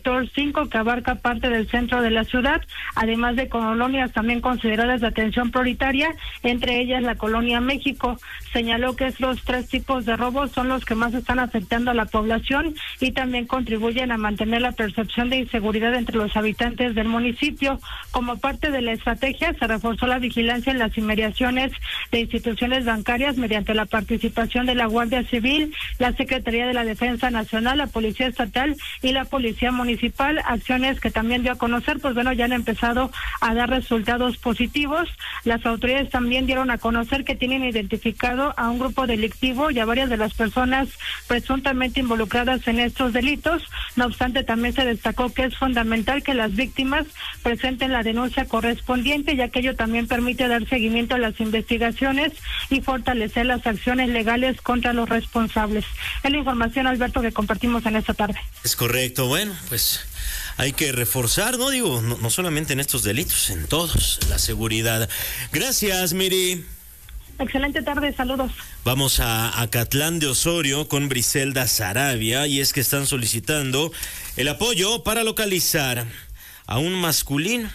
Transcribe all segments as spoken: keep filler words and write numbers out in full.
sector cinco, que abarca parte del centro de la ciudad, además de colonias también consideradas de atención prioritaria, entre ellas la Colonia México. Señaló que estos tres tipos de robos son los que más están afectando a la población y también contribuyen a mantener la percepción de inseguridad entre los habitantes del municipio. Como parte de la estrategia, se reforzó la vigilancia en las inmediaciones de instituciones bancarias mediante la participación de la Guardia Civil, la Secretaría de la Defensa Nacional, la Policía Estatal y la Policía Municipal, acciones que también dio a conocer, pues bueno, ya han empezado a dar resultados positivos. Las autoridades también dieron a conocer que tienen identificado a un grupo delictivo y a varias de las personas presuntamente involucradas en estos delitos. No obstante, también se destacó que es fundamental que las víctimas presenten la denuncia correspondiente, ya que ello también permite dar seguimiento a las investigaciones y fortalecer las acciones legales contra los responsables. Es la información, Alberto, que compartimos en esta tarde. Es correcto. Bueno, pues hay que reforzar, ¿no? Digo, no, no solamente en estos delitos, en todos, la seguridad. Gracias, Miri. Excelente tarde, saludos. Vamos a Acatlán de Osorio con Briselda Sarabia, y es que están solicitando el apoyo para localizar a un masculino,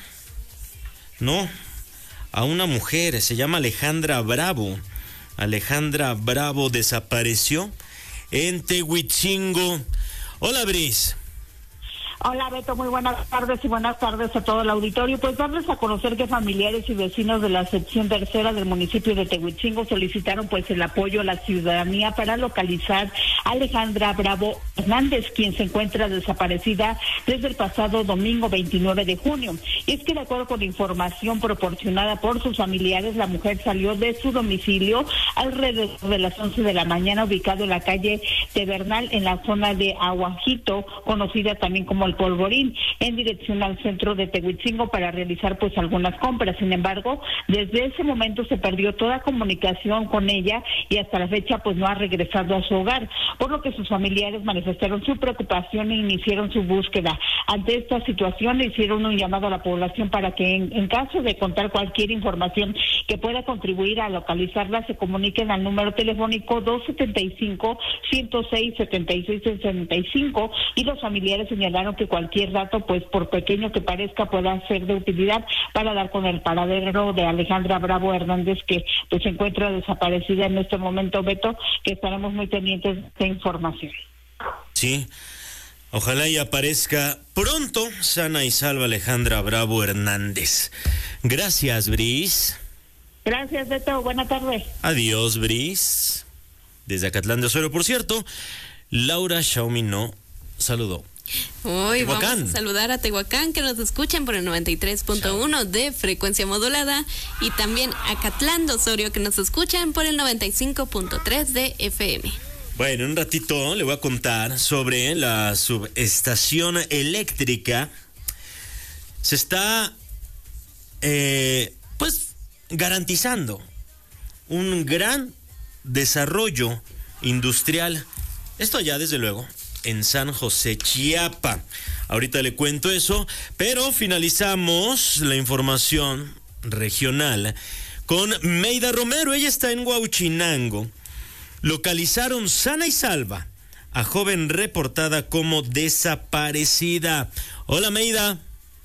no, a una mujer, se llama Alejandra Bravo. Alejandra Bravo desapareció en Tehuitzingo. Hola, Bris. Hola, Beto, muy buenas tardes y buenas tardes a todo el auditorio. Pues darles a conocer que familiares y vecinos de la sección tercera del municipio de Tehuitzingo solicitaron pues el apoyo a la ciudadanía para localizar a Alejandra Bravo Hernández, quien se encuentra desaparecida desde el pasado domingo veintinueve de junio. Y es que de acuerdo con información proporcionada por sus familiares, la mujer salió de su domicilio alrededor de las once de la mañana, ubicado en la calle Tebernal, en la zona de Aguajito, conocida también como el Polvorín, en dirección al centro de Tehuitzingo para realizar pues algunas compras. Sin embargo, desde ese momento se perdió toda comunicación con ella y hasta la fecha pues no ha regresado a su hogar, por lo que sus familiares manifestaron su preocupación e iniciaron su búsqueda. Ante esta situación le hicieron un llamado a la población para que en, en caso de contar cualquier información que pueda contribuir a localizarla, se comuniquen al número telefónico dos setenta y cinco, ciento seis, setenta y seis sesenta y cinco, y los familiares señalaron que cualquier dato, pues por pequeño que parezca, pueda ser de utilidad para dar con el paradero de Alejandra Bravo Hernández, que pues se encuentra desaparecida en este momento, Beto, que estaremos muy pendientes de esta información. Sí, ojalá y aparezca pronto sana y salva Alejandra Bravo Hernández. Gracias, Bris. Gracias, Beto, buena tarde. Adiós, Bris. Desde Acatlán de Osorio, por cierto, Laura Xiaomi no saludó. Hoy vamos a saludar a Tehuacán, que nos escuchan por el noventa y tres punto uno de frecuencia modulada, y también a Acatlán de Osorio, que nos escuchan por el noventa y cinco punto tres de F M. Bueno, un ratito le voy a contar sobre la subestación eléctrica. Se está, eh, pues, garantizando un gran desarrollo industrial. Esto allá, desde luego, en San José, Chiapa. Ahorita le cuento eso, pero finalizamos la información regional con Meida Romero. Ella está en Huauchinango. Localizaron sana y salva a joven reportada como desaparecida. Hola, Meida.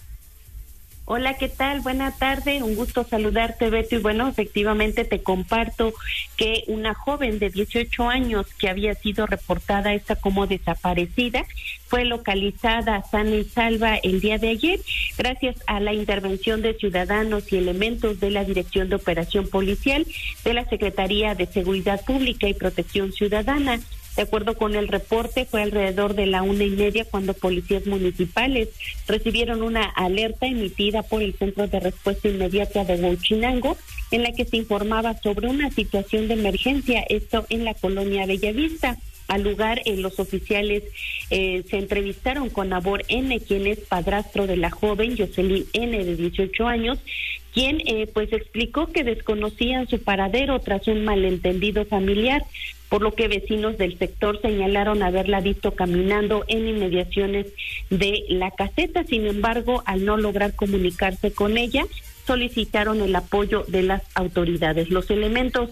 Hola, ¿qué tal? Buena tarde, un gusto saludarte, Beto. Y bueno, efectivamente te comparto que una joven de dieciocho años que había sido reportada esta como desaparecida fue localizada sana y salva el día de ayer gracias a la intervención de ciudadanos y elementos de la Dirección de Operación Policial de la Secretaría de Seguridad Pública y Protección Ciudadana. De acuerdo con el reporte, fue alrededor de la una y media cuando policías municipales recibieron una alerta emitida por el Centro de Respuesta Inmediata de Huauchinango, en la que se informaba sobre una situación de emergencia, esto en la colonia Bellavista. Al lugar, eh, los oficiales eh, se entrevistaron con Nabor N., quien es padrastro de la joven Jocelyn N., de dieciocho años, quien eh, pues explicó que desconocían su paradero tras un malentendido familiar, por lo que vecinos del sector señalaron haberla visto caminando en inmediaciones de la caseta. Sin embargo, al no lograr comunicarse con ella, solicitaron el apoyo de las autoridades. Los elementos...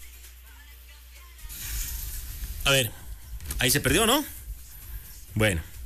A ver, ahí se perdió, ¿no? Bueno.